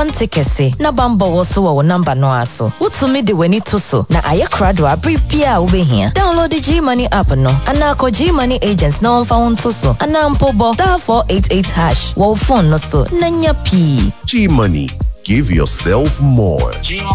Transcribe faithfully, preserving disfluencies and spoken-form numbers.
abonte kese na bamba wo so wo number no aso. Utumi de wani to so na aye krado abri bia wo behia. Download the G Money app no. Ana ko G Money agents na onfa won to so. Ana mpobo star four eight eight hash wo phone no so. Nanya P. G Money. Give yourself more. G